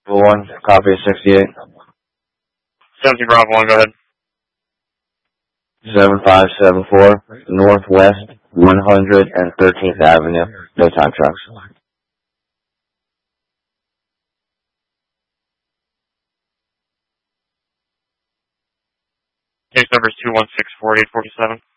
1, copy 68. 17 Bravo 1, go ahead. 7574, Northwest 113th Avenue. No time trucks. Case number is 2164847.